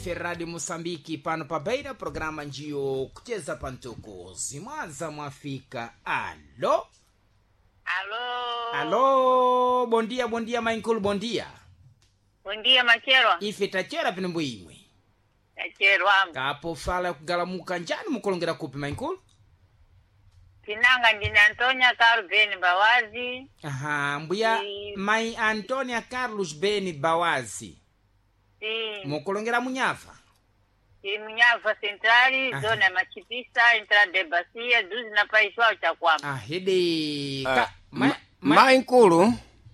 ife Radio Mosambiki pano pa beira programa njiyo kucheza pantoko zimwaza mwafika. Alo alo, bom dia mainkulu, bom dia Macherwa. ife tachera pinombo imwe Tacherwa. kapo fala kugalamuka njani mukolongera kupi mainkulu? Tinanga ndine Antonia Carlos Beni Bawazi. Aha, mbuya mai Antonia Carlos Beni Bawazi. Mukolongera Munyafa? Munyafa Centrali, zona Machipisa, entrada de Bacia, duzi na paiswa chakwama. Ahede. Mainkulu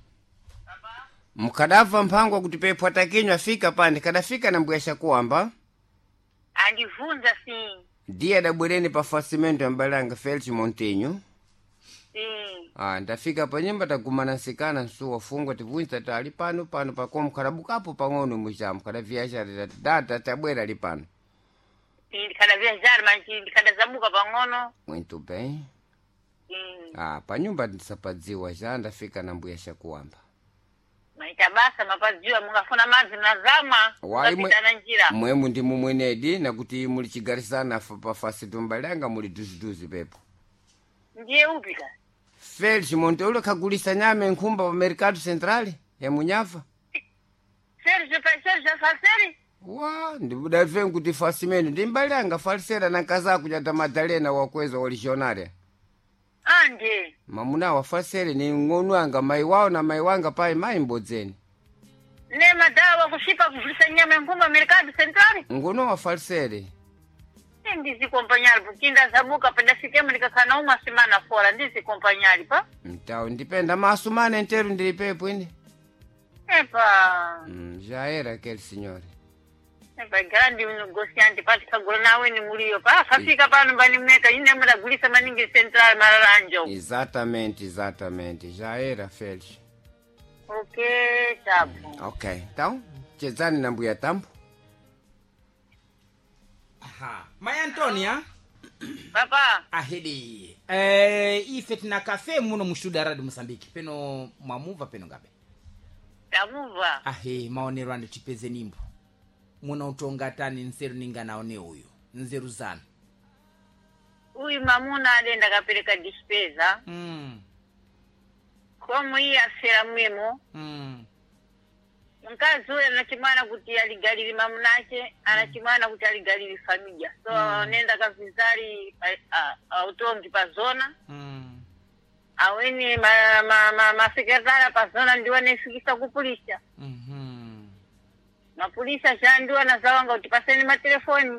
mukadava mpango kuti pepo atakinywa fika pande kadafika na mbuyasha kuamba Andifunza dia dabwereni pa fasimento ya mbalanga Felix Montenyo. Ndafika pa nyumba tagumana nsikana nsu wafungwa tivunza tali pano pa mukadabukapo pang'ono mwishamu kada viajara data tabwera li pano. Kada viajara manchi kada zabuka pang'ono. Muito bem. Pa nyumba ndisapadziwa ja ndafika na mbuyasha kuamba. Maitabasa mapadziwa mungafuna mazi na zama kupita njira. Mwemu ndi mumwenedi na kuti muli chigarisana pa fasi tumbalanga muli duzi pepo. Ndiye upika? Felix Monteolo kagulisa nyame nkumba pa Mercado Centrali ya Munyafa. Sergio Faseri? Ndibudave nkuti fasimento ndimbalanga falsera na kazaku jata Madalena wakweza origionaria. Ande. Mamuna wa falsere ni ngonu anga mai wao na mai wanga pai mai mbodzeni. Ne madawa kushipa kufulisa nyame nkumba Mercado Centrali? Ngono wa falsere. Ndizi kompanyali bukinda zabuka penda sikemu nikakana uma simana fora ndizi kompanyali pa? Mtao ndipenda masumana enteru ndilipepo ine. Epa. Jaera aquele signore. Epa grandi negociante pati kagula nawe ni mulio pa fafika pano bani mweka ine mudagulisa maningi Central Mararanjo. Exatamente. Jaera Felix. Okay, tabu. Okay. Então, chezani na mbuya tampo. Aha. Mai Antonia? Papa. Ahedi. Ife tina kafe muno mushuda Radio Mosambiki. Peno mwamuva peno ngabe? Tamuva. Maonero ande tipeze nimbo. Muna utonga tani nseru ninga naone uyu. Nzeru zanu. Uyu mamuna adenda kapeleka dispeza. Komu hii afera mwemo. Mkazi ule anachimana kuti aligalili mamunache, anachimana kuti aligalili familia. So nenda kafizari autongi pa zona. Aweni masekretara pa zona ndiwa nefikisa kupulisha. Mapulisha shandiwa na zawanga utipaseni matelefoni.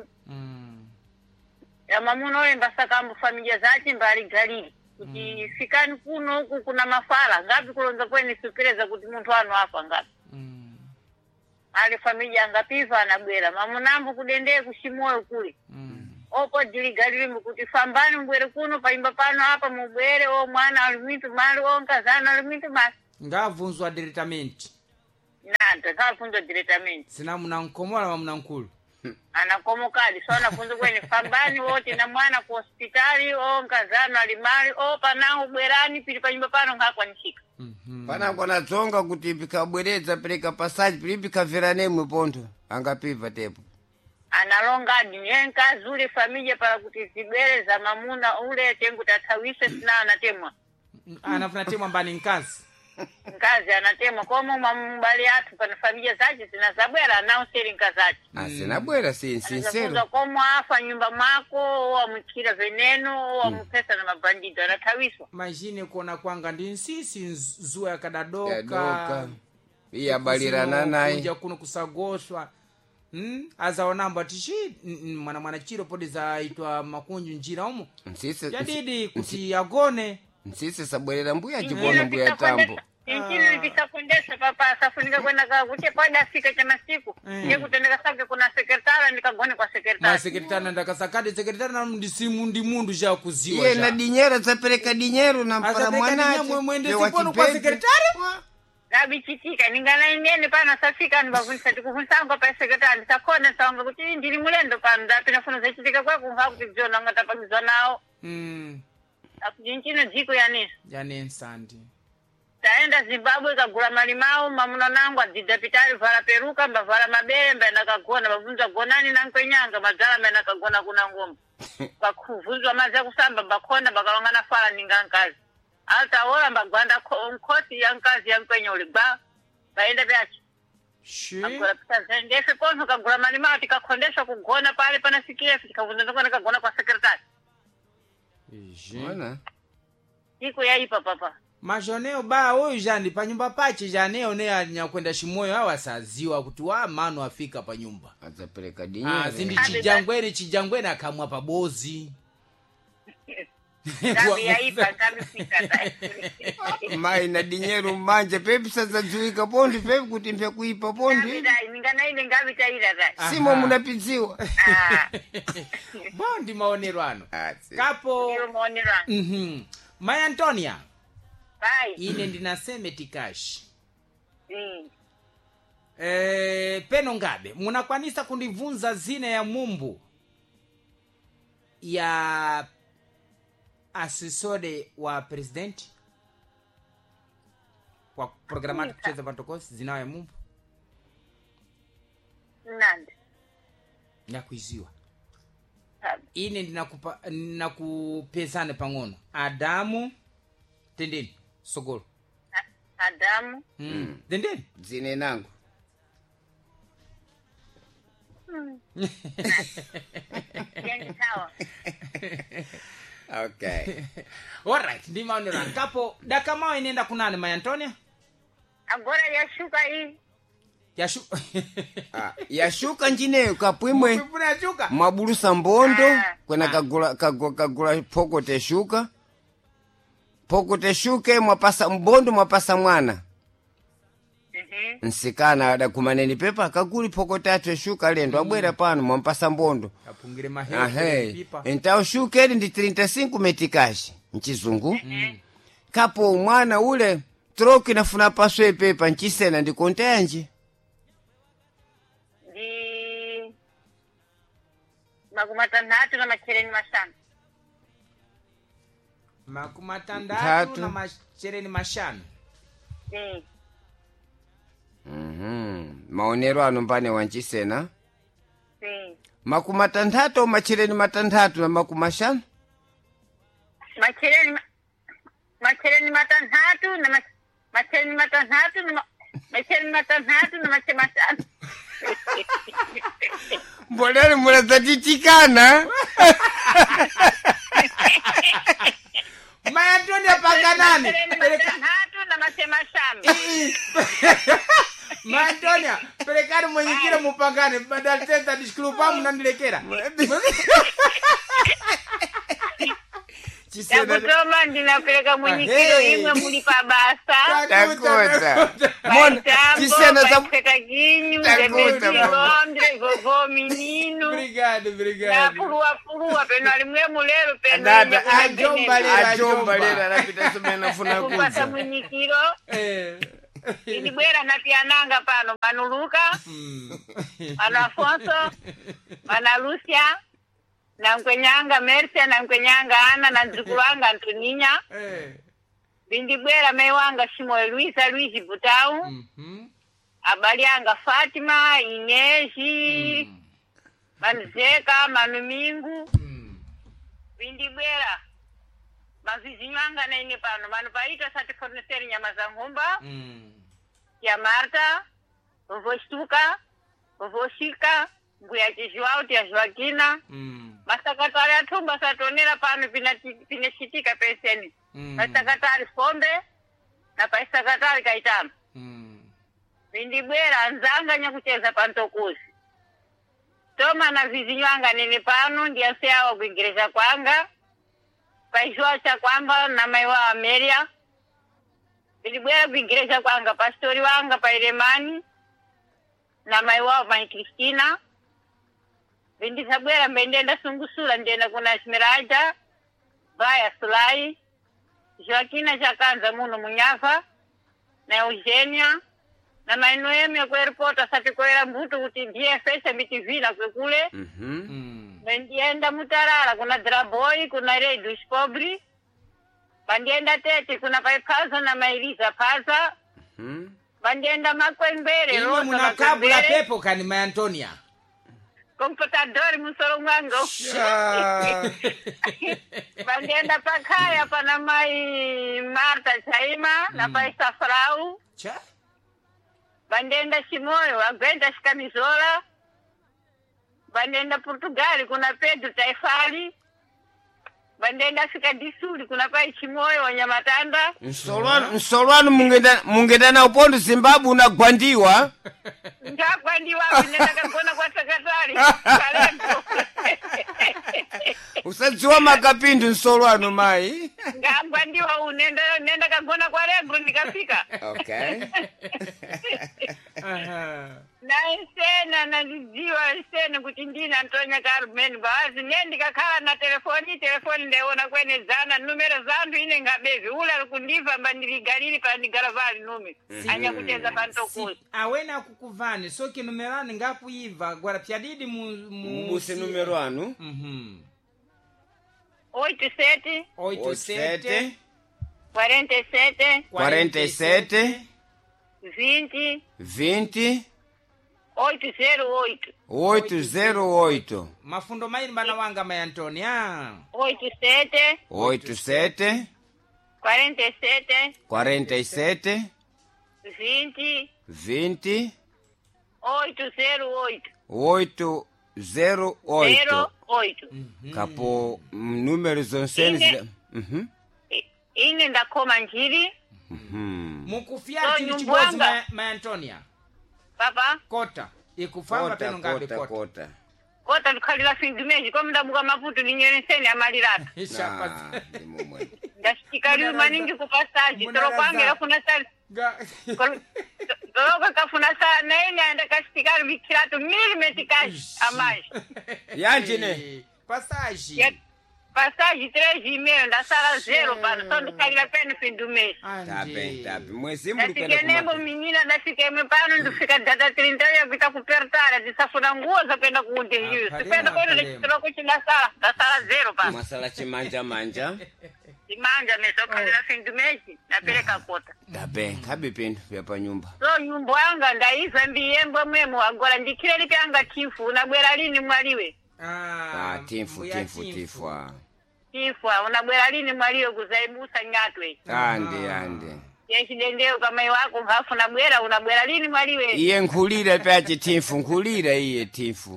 Ya mamuna ule mbasaka ambu familia zachi mba aligalili. Kuti fikani kuno huku kuna mafala. Ngapi kulonza kweni supireza kuti muntu wanu hapa ngapi. Ale familia ngapiva anabwera mamunambu kudendee kushimoyo kule. Opo diligalilimu kuti fambani mbwere kuno paimba pano hapa mbwere o mwana alimintu mali o nkazana alimintu mali. Ngavunzwa diretamente. Nanta, kafunzwa diretamente. Sina munankomola wa munankulu. Anakomokali, so anafunzwa kwenye fambani wote na mwana kwa hospitali o nkazana alimali o panangu bwerani pili paimba pano ngakwa nishika. Panangu anadzonga kuti pikabwereza peleka pasaji pili pikaveranemu ponto angapiva tepo. Analonga dinyenka zule familia para kuti zibere za mamuna ule tengu tatawisha sina anatemwa. Anafuna temwa mbani nkazi. Nkazi anatemwa komo mamubali atu pana familia zaji zinazabwera anauseri nkazaji. Sinabwera sincero. Anafunza komo afa nyumba mako wa mkira veneno wa mpesa na mabandido anatawiswa. Majine kuona kwanga ndi nsisi zuwa ya kadadoka. Iya balirana naye. Kuja kuno kusagoshwa. Azaonamba tishi mwana chiro podi za itwa makunju njira umu. Jadidi kuti agone. Nsisi sabwerera mbuya jibona mbuya tambo. Inchini nipisa papa asafunika kwenda kuti pada fika chama siku. Ndiye kutendeka sake kuna sekretara nikagone kwa sekretara. Na sekretara ndakasakadi sekretara na mdisimu ndi mundu ja kuziwa. Ye na dinyero zapereka dinyero na mpara mwanache. Mwende sipono kwa sekretara? Gabichitika ningana ingene pana safika nibavunisa tikufunsango pa sekretari sakona sawanga kuti ndiri mulendo pano ndapina funa zachitika kwa kunga kuti jona ngatapakizwa nawo. Akujinchino jiko yanesa. Yanesa ndi. taenda Zimbabwe kagula malimao mamuna nangu adzidapitali vala peruka mbavala mabere mbaenda kagona bavunza gonani na nkwenyanga madzala mbaenda kagona kuna ngombe bakuvunzwa mazi akusamba bakonda bakalongana fala ninga nkazi altaola mbagwanda nkhosi ya nkazi ya nkwenye uligba baenda pyacho agula pita zendefe ponso kagula malimao tikakhondesha kugona pale pana sikirefu tikavunza ndokona kagona kwa sekretari Ona siku yaipa papa mazhoneo ba oyu jani panyumba pache janeo ne anyakwenda shimoyo awasaziwa kuti wa mano afika panyumba adzapeleka dinyere zindi chijangwene akamwa pabozi ngavi yaipa ngavi fika mai na dinyero manje pepi sazajuika pondi pepi kuti mpya kuipa pondi ningana ile ngavi taira dai simo munapidziwa bondi maonero ano kapo Maya Antonia bai ine ndinaseme tikashi peno ngabe munakwanisa kundivunza zina ya mumbu ya asesore wa president kwa programati kucheza pantokosi zina ya mumbu nande nakuiziwa ine ndinakupezane pang'ono Adamu tendeni sogolo Adamu tendeni zine nangu yani sawa okay alright ndi maonero kapo dakamao inaenda kunane Maya Antonia agora yashuka hii yashuka njineyo kapwimwe Kupuna yashuka mwabulusa mbondo kwena kagula pokote shuka pokote shuke mwapasa mbondo mwapasa mwana nsikana adakumaneni pepa kaguli pokote atwe shuka lendo abwera pano mwampasa mbondo apungire mahero pipa entawo shuka eli ndi 35 metikashi mchizungu kapo mwana ule troki nafuna paswe pepa nchisena ndikonteanje makumatandatu na machereni mashanu makumatandatu na machereni mashanu maonero ano mbane wanchisena makumatandatu machereni matandatu na makumashanu machereni matandatu na machereni matandatu na machereni matandatu na machereni mashanu mboneni munazatitikana Maya Antonia pakanani Maya Antonia pelekani mwenyekira mupangane badala tenta dishkulupa munandilekera Takutoma ndinapeleka mwenyekiro imwe mulipa basa takota chisena za peka ginyu ndemetironde vovo mininu brigade puluwa peno alimwe mulero peno ajomba lera rapita somena funa kupasa mwenyekiro indibwera napiananga pano manuluka mano Afonso mana Lucia na nkwenyanga Mercia na nkwenyanga Ana na nzukulu wanga Antoninya bindibwera mei wanga Shimo Luisi Butau abali anga Fatima Inezi Manzeka Manumingu bindibwera mazizinyo anga na ine pano manu paita sati forneseri nyama za ngomba ya Marta Vovoshtuka Vovoshika Nguya Chijuau tia Joaquina masakatari atumba satonera pano pineshitika peseni masakatari Fombe na pasakatari Kaitama bindibwera nzanga nyakucheza pantokuzi toma na vizinyo anga nene pano ndiyaseawa kuingereza kwanga paishwa cha kwamba na maiwa Ameria bindibwera kuingereza kwanga pastori wanga Pairemani na maiwa Mai Kristina bindisabwera mbendenda sungusula ndenda kuna Esmeralda Baya Sulai Joaquina Chakanza muno Munyafa na Eugenia na mainoemi ya kwa airport asati kwa mbutu kuti DFS mitivina kwa kule bendienda Mutarara kuna Draboy kuna Redus Pobri Bandienda Tete kuna paipaza na mailiza paza. Bandienda Makwembere Ine rosa muna kabula Makwembere. pepo kani ma Antonia. Computador musoro mwango. Bandienda Pakaya pana mai Marta Chaima na paisa Frau. Cha? Bandienda Shimoyo agwenda Shikamizola. Bandienda Portugali kuna Pedro Taifali. Bandienda fika Disuli kuna pai Chimoyo Wanyamatanda. Nsolwanu mungenda na upondo Zimbabwe unagwandiwa. Ngagwandiwa nenda kona kwa sekretari. Kalendo. Usadziwa makapindu nsolwanu mai. Ngagwandiwa nenda kagona kwa Regro nikafika. Okay. Na isena nalijiwa isena kuti ndina Antonia Carmen bazi nendi kakhala na telefoni ndeona kwene zana numero zandu ine ngabezi ula kundiva mbandiligalili pa ndigaravali nume anya kuteza pantokosi awena kukuvani so kinumerani ngakuiva gwara pyadidi Muse numero anu. 87 87 47 47 20 20 808 808 mafundo maili bana wanga ma Antonia 87 87 47 47 20 20 808 808 08 kapo numero zonsene ine ndakoma njiri mukufyati So, chibozi nyumbwanga. ma Antonia papa kota ikufamba peno ngabe kota kota ndikhalira findimeji komda muka maputu ninyereseni amalirata ishapati ndasitikaliwe maningi kupasaji tolokwangira kuna sali toloka kafuna saa naini aenda kasitikali vikiratu milimeti kashi amaji yanjine passage pasaji 13 email ndasala 0 pano so ndikhalira penu findimeji tape mwezi mulukenda ndasikenembo minina ndasikeme pano ndifika data 30 yapita kupertala ndisafuna nguo zapenda kuunde hiyo sipenda kwenu ndikitoloko chindasala ndasala 0 pano masala chimanja manja imanja mesokhalira findimeji napeleka kota tape kabe pindu vya pa nyumba so nyumba yanga ndaiza mbiyembo mwemo agora ndikireli pyanga tifu unabwera lini mwaliwe tifu tifwa unabwera lini mwaliwe kuzaibusa nyatwe ande yechidendeo kama iwako mhafu unabwera lini mwaliwe iye nkhulira pyachi tifu nkhulira iye tifu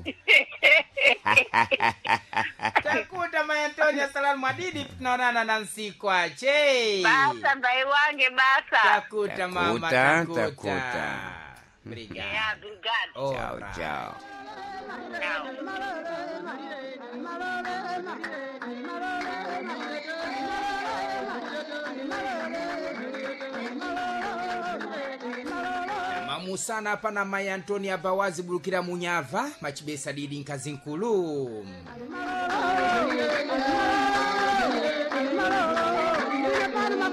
takuta ma Antonia salamu madidi tunaonana na nsikwa che basa mbai wange basa takuta mama takuta brigada ya brigada ciao Ciao. mamusana hapa na mai Antonia bawazi bulukira munyava machibesa didi nkazi nkulu